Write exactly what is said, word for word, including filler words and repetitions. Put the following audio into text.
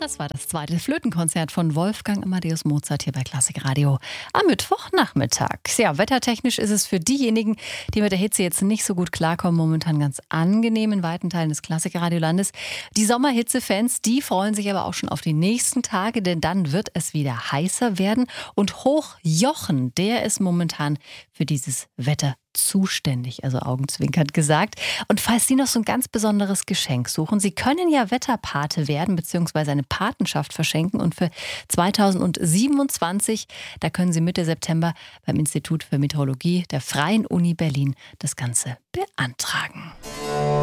Das war das zweite Flötenkonzert von Wolfgang Amadeus Mozart hier bei Klassik Radio am Mittwochnachmittag. Ja, wettertechnisch ist es für diejenigen, die mit der Hitze jetzt nicht so gut klarkommen, momentan ganz angenehm in weiten Teilen des Klassik-Radiolandes. Die Sommerhitze-Fans, die freuen sich aber auch schon auf die nächsten Tage, denn dann wird es wieder heißer werden. Und Hochjochen, der ist momentan für dieses Wetter zuständig, also augenzwinkernd gesagt. Und falls Sie noch so ein ganz besonderes Geschenk suchen, Sie können ja Wetterpate werden bzw. eine Patenschaft verschenken. Und für zweitausendsiebenundzwanzig, da können Sie Mitte September beim Institut für Meteorologie der Freien Uni Berlin das Ganze beantragen.